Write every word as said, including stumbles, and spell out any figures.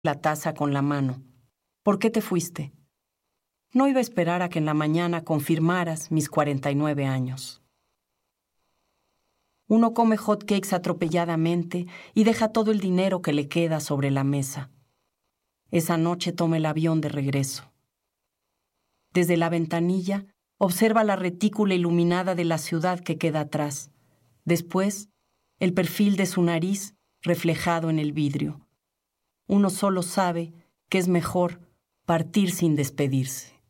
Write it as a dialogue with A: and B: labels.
A: la taza con la mano. ¿Por qué te fuiste? No iba a esperar a que en la mañana confirmaras mis cuarenta y nueve años. Uno come hot cakes atropelladamente y deja todo el dinero que le queda sobre la mesa. Esa noche toma el avión de regreso. Desde la ventanilla, observa la retícula iluminada de la ciudad que queda atrás. Después, el perfil de su nariz reflejado en el vidrio. Uno solo sabe que es mejor partir sin despedirse.